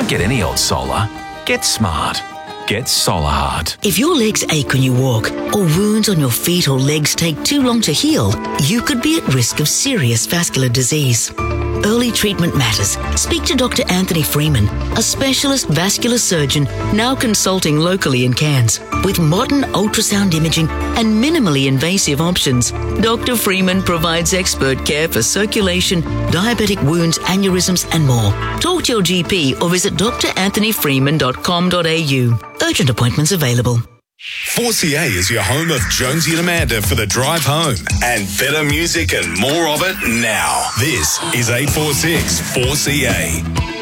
Don't get any old solar. Get smart. Get Solar Heart. If your legs ache when you walk, or wounds on your feet or legs take too long to heal, you could be at risk of serious vascular disease. Early treatment matters. Speak to Dr. Anthony Freeman, a specialist vascular surgeon now consulting locally in Cairns. With modern ultrasound imaging and minimally invasive options, Dr. Freeman provides expert care for circulation, diabetic wounds, aneurysms and more. Talk to your GP or visit drantonyfreeman.com.au. Urgent appointments available. 4CA is your home of Jonesy and Amanda for the drive home. And better music and more of it now. This is 846 4CA.